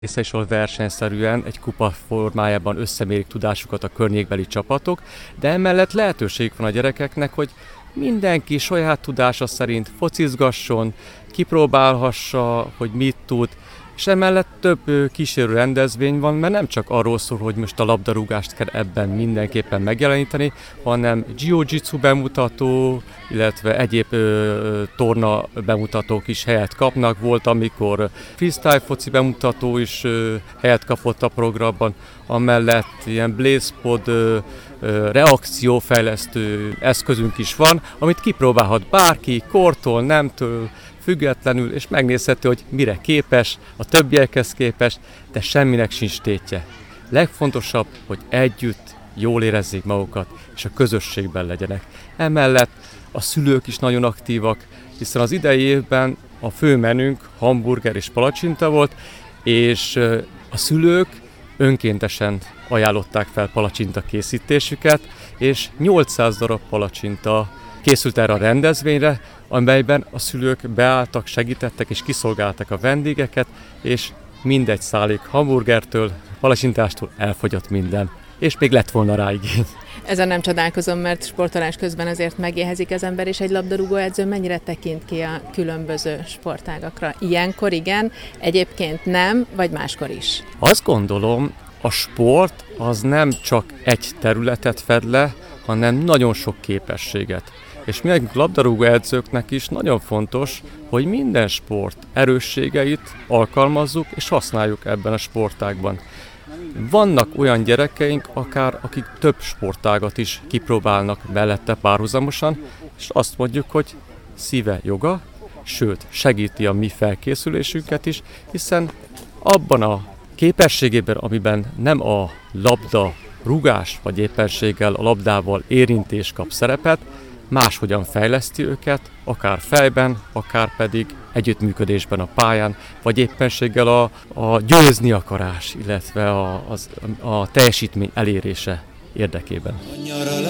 És ahol versenyszerűen egy kupa formájában összemérik tudásukat a környékbeli csapatok, de emellett lehetőség van a gyerekeknek, hogy mindenki saját tudása szerint focizgasson, kipróbálhassa, hogy mit tud, és emellett több kísérő rendezvény van, mert nem csak arról szól, hogy most a labdarúgást kell ebben mindenképpen megjeleníteni, hanem jiu-jitsu bemutató, illetve egyéb torna bemutatók is helyet kapnak. Volt, amikor freestyle foci bemutató is helyet kapott a programban, amellett ilyen BlazePod reakciófejlesztő eszközünk is van, amit kipróbálhat bárki, kortól, nemtől, függetlenül, és megnézheti, hogy mire képes, a többiekhez képest, de semminek sincs tétje. Legfontosabb, hogy együtt jól érezzék magukat, és a közösségben legyenek. Emellett a szülők is nagyon aktívak, hiszen az idei évben a fő menünk hamburger és palacsinta volt, és a szülők önkéntesen ajánlották fel palacsinta készítésüket, és 800 darab palacsinta készült erre a rendezvényre, amelyben a szülők beálltak, segítettek és kiszolgáltak a vendégeket, és mindegy szálig hamburgertől, palacsintástól elfogyott minden. És még lett volna rá igény. Ezen nem csodálkozom, mert sportolás közben azért megéhezik az ember, és egy labdarúgó edző mennyire tekint ki a különböző sportágakra. Ilyenkor igen, egyébként nem, vagy máskor is? Azt gondolom, a sport az nem csak egy területet fed le, hanem nagyon sok képességet. És mi nekünk labdarúgó edzőknek is nagyon fontos, hogy minden sport erősségeit alkalmazzuk és használjuk ebben a sportágban. Vannak olyan gyerekeink, akik több sportágat is kipróbálnak mellette párhuzamosan, és azt mondjuk, hogy szíve joga, sőt, segíti a mi felkészülésünket is, hiszen abban a képességében, amiben nem a labda rugás vagy éppenséggel a labdával érintés kap szerepet, máshogyan fejleszti őket, akár fejben, akár pedig együttműködésben a pályán, vagy éppenséggel a győzni akarás, illetve a teljesítmény elérése érdekében.